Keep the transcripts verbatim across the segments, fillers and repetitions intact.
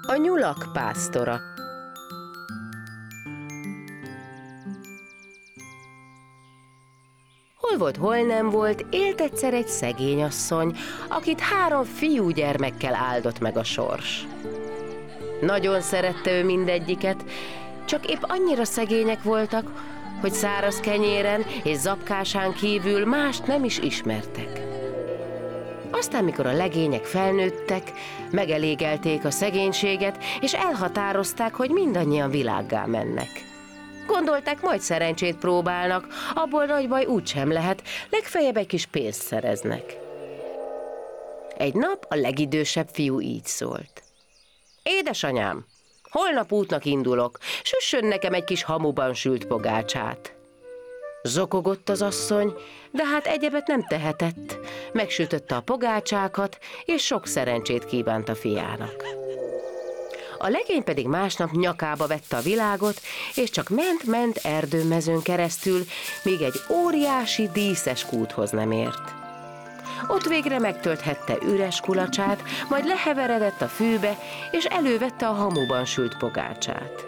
A nyulak pásztora. Hol volt, hol nem volt, élt egyszer egy szegény asszony, akit három fiúgyermekkel áldott meg a sors. Nagyon szerette ő mindegyiket, csak épp annyira szegények voltak, hogy száraz kenyéren és zapkásán kívül mást nem is ismertek. Aztán, mikor a legények felnőttek, megelégelték a szegénységet, és elhatározták, hogy mindannyian világgá mennek. Gondolták, majd szerencsét próbálnak, abból nagy baj úgysem lehet, legfeljebb egy kis pénzt szereznek. Egy nap a legidősebb fiú így szólt. Édesanyám, holnap útnak indulok, süssön nekem egy kis hamuban sült pogácsát. Zokogott az asszony, de hát egyebet nem tehetett. Megsütötte a pogácsákat, és sok szerencsét kívánt a fiának. A legény pedig másnap nyakába vette a világot, és csak ment-ment erdőmezőn keresztül, míg egy óriási díszes kúthoz nem ért. Ott végre megtölthette üres kulacsát, majd leheveredett a fűbe, és elővette a hamuban sült pogácsát.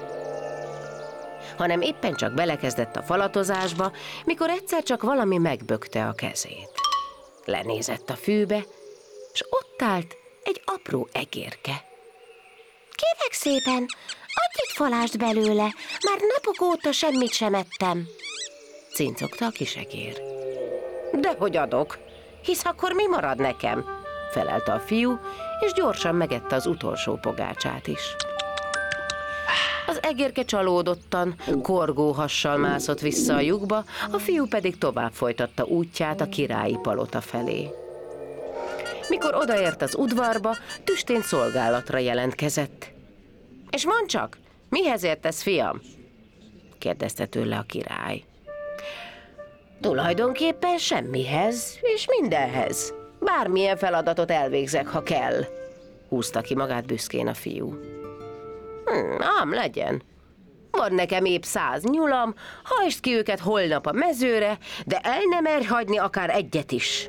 Hanem éppen csak belekezdett a falatozásba, mikor egyszer csak valami megbökte a kezét. Lenézett a fűbe, és ott állt egy apró egérke. Kérlek szépen, adj egy falást belőle, már napok óta semmit sem ettem. Cincogta a kis egér. Dehogy adok, hisz akkor mi marad nekem? Felelte a fiú, és gyorsan megette az utolsó pogácsát is. Az egérke csalódottan, korgó hassal mászott vissza a lyukba, a fiú pedig tovább folytatta útját a királyi palota felé. Mikor odaért az udvarba, tüstén szolgálatra jelentkezett. És mondd csak, mihez értesz, fiam? Kérdezte tőle a király. Tulajdonképpen semmihez, és mindenhez. Bármilyen feladatot elvégzek, ha kell. Húzta ki magát büszkén a fiú. Hm, ám legyen. Van nekem épp száz nyulam, hajtsd ki őket holnap a mezőre, de el nem merj hagyni akár egyet is.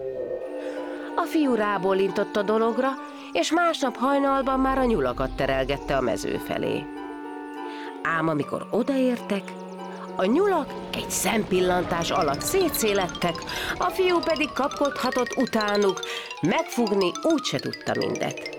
A fiú rábólintott a dologra, és másnap hajnalban már a nyulakat terelgette a mező felé. Ám amikor odaértek, a nyulak egy szempillantás alatt szétszélettek, a fiú pedig kapkodhatott utánuk, megfogni úgyse tudta mindet.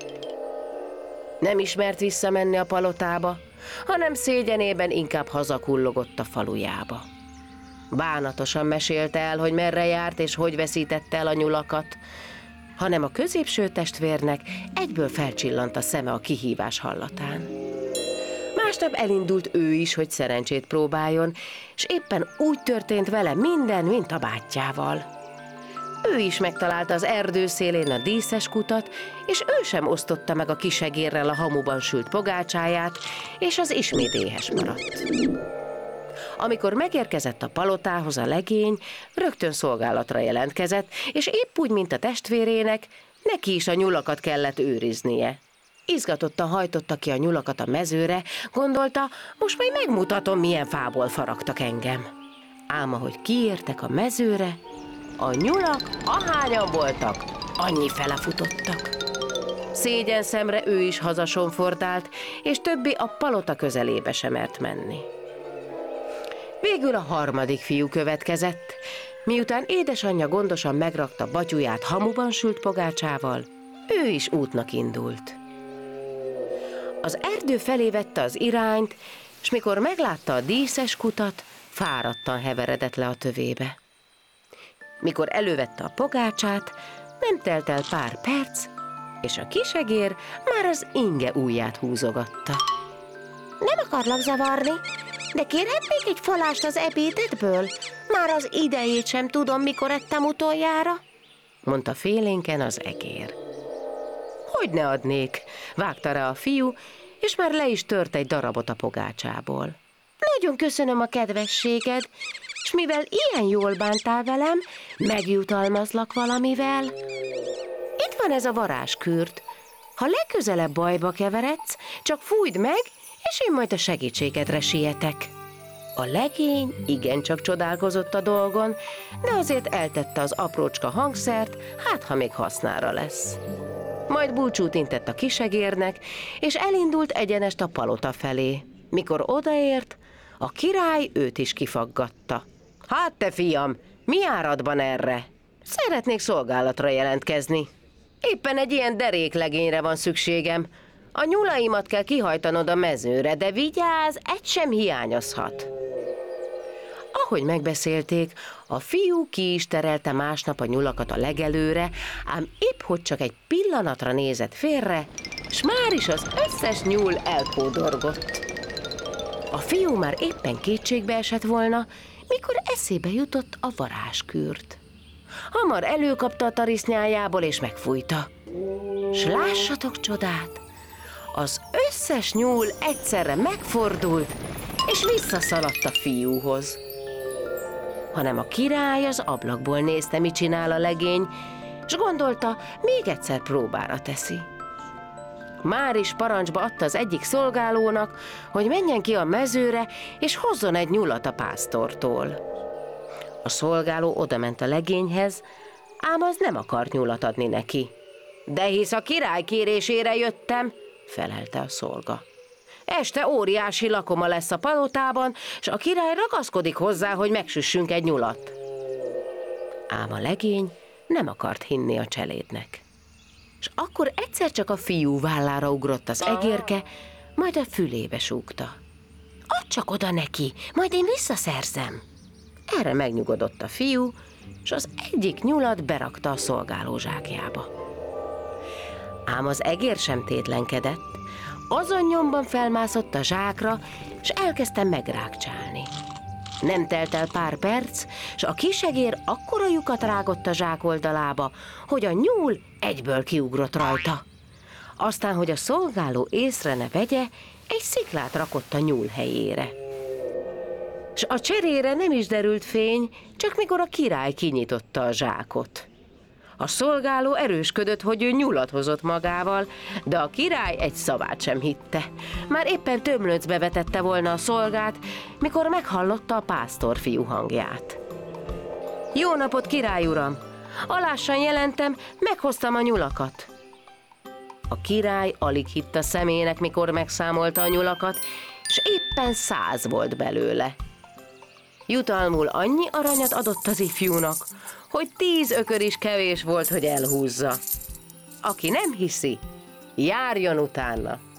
Nem ismert visszamenni a palotába, hanem szégyenében inkább hazakullogott a falujába. Bánatosan mesélte el, hogy merre járt és hogy veszítette el a nyulakat, hanem a középső testvérnek egyből felcsillant a szeme a kihívás hallatán. Másnap elindult ő is, hogy szerencsét próbáljon, és éppen úgy történt vele minden, mint a bátyjával. Ő is megtalálta az erdő szélén a díszes kutat, és ő sem osztotta meg a kisegérrel a hamuban sült pogácsáját, és az ismét éhes maradt. Amikor megérkezett a palotához a legény, rögtön szolgálatra jelentkezett, és épp úgy, mint a testvérének, neki is a nyulakat kellett őriznie. Izgatottan hajtotta ki a nyulakat a mezőre, gondolta, most majd megmutatom, milyen fából faragtak engem. Ám ahogy kiértek a mezőre, a nyulak, ahányan voltak, annyi fele futottak. Szégyen szemre ő is hazasonfordált, és többé a palota közelébe sem mert menni. Végül a harmadik fiú következett, miután édesanyja gondosan megrakta batyuját hamuban sült pogácsával, ő is útnak indult. Az erdő felé vette az irányt, és mikor meglátta a díszes kutat, fáradtan heveredett le a tövébe. Mikor elővette a pogácsát, nem telt el pár perc, és a kisegér már az inge ujját húzogatta. Nem akarlak zavarni, de kérhetnék egy falást az ebédedből? Már az idejét sem tudom, mikor ettem utoljára, mondta félénken az egér. Hogy ne adnék, vágta rá a fiú, és már le is tört egy darabot a pogácsából. Nagyon köszönöm a kedvességed, és mivel ilyen jól bántál velem, megjutalmazlak valamivel. Itt van ez a varázskürt. Ha legközelebb bajba keveredsz, csak fújd meg, és én majd a segítségedre sietek. A legény igencsak csodálkozott a dolgon, de azért eltette az aprócska hangszert, hát ha még hasznára lesz. Majd búcsút intett a kisegérnek, és elindult egyenest a palota felé. Mikor odaért, a király őt is kifaggatta. Hát te fiam, mi áradban erre? Szeretnék szolgálatra jelentkezni. Éppen egy ilyen deréklegényre van szükségem. A nyulaimat kell kihajtanod a mezőre, de vigyázz, egy sem hiányozhat. Ahogy megbeszélték, a fiú ki is terelte másnap a nyulakat a legelőre, ám épp hogy csak egy pillanatra nézett félre, s már is az összes nyúl elkódorgott. A fiú már éppen kétségbe esett volna, mikor eszébe jutott a varázskürt. Hamar előkapta a tarisznyájából és megfújta. S lássatok csodát! Az összes nyúl egyszerre megfordult, és visszaszaladt a fiúhoz. Hanem a király az ablakból nézte, mit csinál a legény, s gondolta, még egyszer próbára teszi. Már is parancsba adta az egyik szolgálónak, hogy menjen ki a mezőre, és hozzon egy nyulat a pásztortól. A szolgáló odament a legényhez, ám az nem akart nyulat adni neki. De hisz a király kérésére jöttem, felelte a szolga. Este óriási lakoma lesz a palotában, s a király ragaszkodik hozzá, hogy megsüssünk egy nyulat. Ám a legény nem akart hinni a cselédnek. És akkor egyszer csak a fiú vállára ugrott az egérke, majd a fülébe súgta. Add csak oda neki, majd én visszaszerzem. Erre megnyugodott a fiú, és az egyik nyulat berakta a szolgáló zsákjába. Ám az egér sem tétlenkedett, azon nyomban felmászott a zsákra, és elkezdte megrákcsálni. Nem telt el pár perc, s a kisegér akkora lyukat rágott a zsák oldalába, hogy a nyúl egyből kiugrott rajta. Aztán, hogy a szolgáló észre ne vegye, egy sziklát rakott a nyúl helyére. S a cserére nem is derült fény, csak mikor a király kinyitotta a zsákot. A szolgáló erősködött, hogy ő nyulat hozott magával, de a király egy szavát sem hitte. Már éppen tömlöcbe vetette volna a szolgát, mikor meghallotta a pásztorfiú hangját. Jó napot, király uram! Alássan jelentem, meghoztam a nyulakat. A király alig hitt a szemének, mikor megszámolta a nyulakat, s éppen száz volt belőle. Jutalmul annyi aranyat adott az ifjúnak, hogy tíz ökör is kevés volt, hogy elhúzza. Aki nem hiszi, járjon utána.